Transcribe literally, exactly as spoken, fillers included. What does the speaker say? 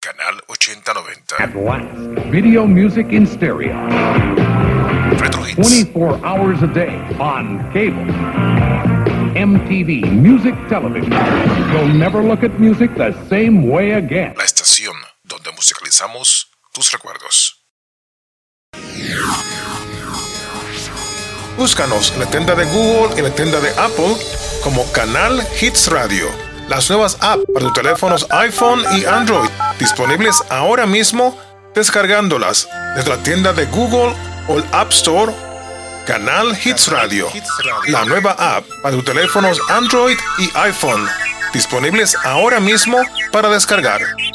Canal ochenta noventa. At last, video music in stereo. Retro Hits. twenty-four hours a day on cable. M T V Music Television. You'll never look at music the same way again. La estación donde musicalizamos tus recuerdos. Búscanos en la tienda de Google y en la tienda de Apple como Canal Hits Radio. Las nuevas apps para tus teléfonos iPhone y Android, disponibles ahora mismo, descargándolas desde la tienda de Google o el App Store. Canal Hits Radio, la nueva app para tus teléfonos Android y iPhone, disponibles ahora mismo para descargar.